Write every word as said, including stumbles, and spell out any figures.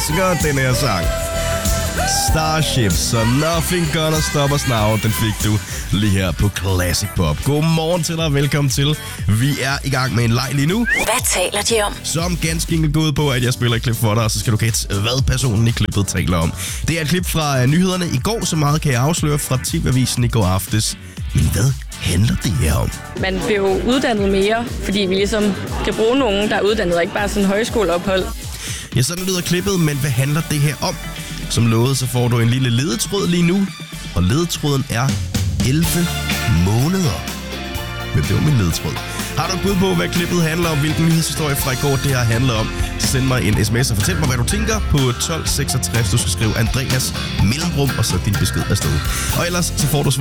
elsker den her sang. Starship, så Nothing Gonna Stop Us Now, den fik du lige her på Classic Pop. Godmorgen til dig, og velkommen til. Vi er i gang med en leg lige nu. Hvad taler de om? Som ganske enkelt går ud på, at jeg spiller et klip for dig, og så skal du gætte, hvad personen i klippet taler om. Det er et klip fra nyhederne i går, så meget kan jeg afsløre fra T V-avisen i går aftes. Men hvad handler det her om? Man bliver jo uddannet mere, fordi vi ligesom kan bruge nogen, der er uddannet, og ikke bare sådan en højskoleophold. Ja, sådan lyder klippet, men hvad handler det her om? Som lovet, så får du en lille ledetråd lige nu, og ledetråden er elleve måneder. Men det var min ledetråd. Har du et bud på, hvad klippet handler om, hvilken nyhedshistorie fra i går det her handler om, så send mig en sms og fortæl mig, hvad du tænker på tolv seksogtres. Du skal skrive Andreas mellemrum, og så din besked afsted. Og ellers så får du svar